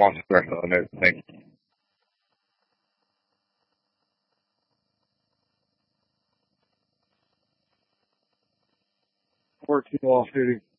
response to the rest of the note. Thanks. 14 off duty.